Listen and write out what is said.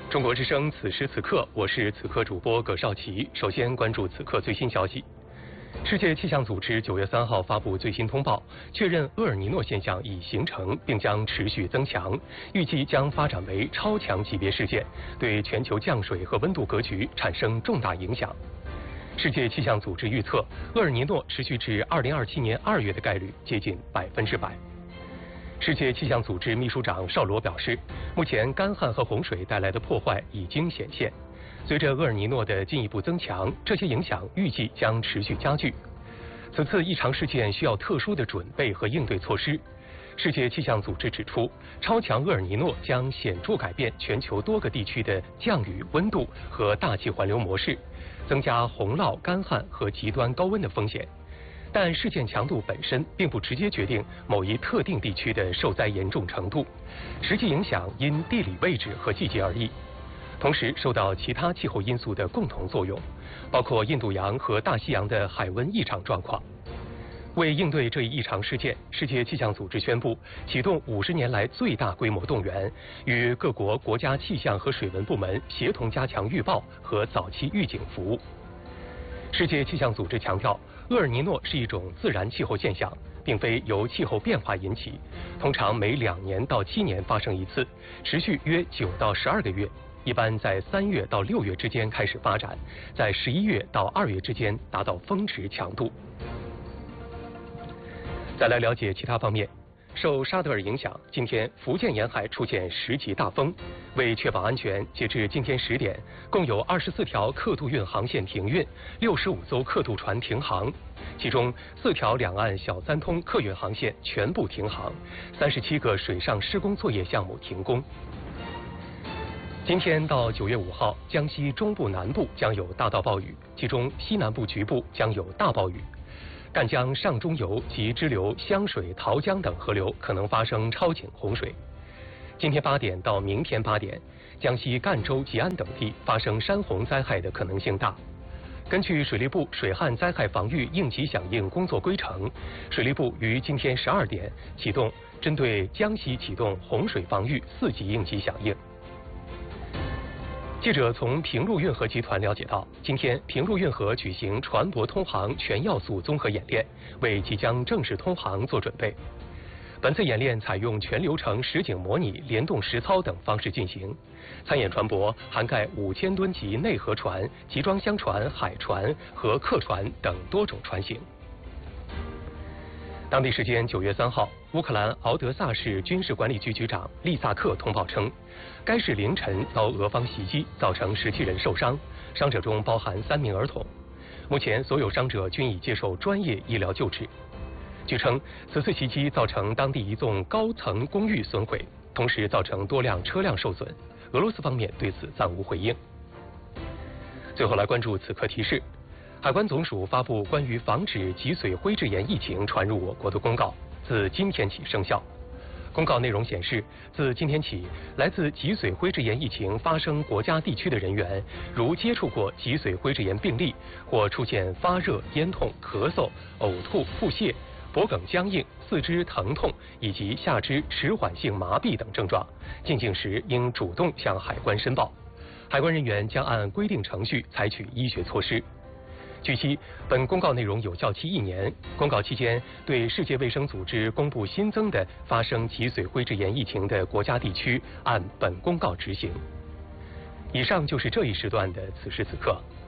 中国之声，此时此刻，我是此刻主播葛少奇。首先关注此刻最新消息。世界气象组织9月3号发布最新通报，确认厄尔尼诺现象已形成，并将持续增强，预计将发展为超强级别事件，对全球降水和温度格局产生重大影响。世界气象组织预测，厄尔尼诺持续至2027年2月的概率接近100%。世界气象组织秘书长绍罗表示，目前干旱和洪水带来的破坏已经显现。随着厄尔尼诺的进一步增强，这些影响预计将持续加剧。此次异常事件需要特殊的准备和应对措施。世界气象组织指出，超强厄尔尼诺将显著改变全球多个地区的降雨、温度和大气环流模式，增加洪涝、干旱和极端高温的风险。但事件强度本身并不直接决定某一特定地区的受灾严重程度，实际影响因地理位置和季节而异，同时受到其他气候因素的共同作用，包括印度洋和大西洋的海温异常状况。为应对这一异常事件，世界气象组织宣布启动50年来最大规模动员，与各国国家气象和水文部门协同加强预报和早期预警服务。世界气象组织强调，厄尔尼诺是一种自然气候现象，并非由气候变化引起，通常每2年到7年发生一次，持续约9到12个月，一般在3月到6月之间开始发展，在11月到2月之间达到峰值强度。再来了解其他方面。受沙德尔影响，今天福建沿海出现10级大风。为确保安全，截至今天10点，共有24条客渡运航线停运，65艘客渡船停航，其中4条两岸小三通客运航线全部停航，37个水上施工作业项目停工。今天到9月5号，江西中部南部将有大到暴雨，其中西南部局部将有大暴雨。赣江上中游及支流湘水、桃江等河流可能发生超警洪水。今天8点到明天8点，江西赣州、吉安等地发生山洪灾害的可能性大。根据水利部水旱灾害防御应急响应工作规程，水利部于今天12点启动针对江西启动洪水防御4级应急响应。记者从平陆运河集团了解到，今天平陆运河举行船舶通航全要素综合演练，为即将正式通航做准备。本次演练采用全流程实景模拟、联动实操等方式进行。参演船舶涵盖5000吨级内河船、集装箱船、海船和客船等多种船型。当地时间9月3号，乌克兰敖德萨市军事管理局局长利萨克通报称，该市凌晨遭俄方袭击，造成17人受伤，伤者中包含3名儿童。目前所有伤者均已接受专业医疗救治。据称，此次袭击造成当地一栋高层公寓损毁，同时造成多辆车辆受损。俄罗斯方面对此暂无回应。最后来关注此刻提示。海关总署发布关于防止脊髓灰质炎疫情传入我国的公告，自今天起生效。公告内容显示，自今天起，来自脊髓灰质炎疫情发生国家地区的人员，如接触过脊髓灰质炎病例，或出现发热、咽痛、咳嗽、呕吐、腹泻、脖梗僵硬、四肢疼痛以及下肢迟缓性麻痹等症状，进境时应主动向海关申报，海关人员将按规定程序采取医学措施。据悉，本公告内容有效期1年。公告期间，对世界卫生组织公布新增的发生脊髓灰质炎疫情的国家地区，按本公告执行。以上就是这一时段的此时此刻。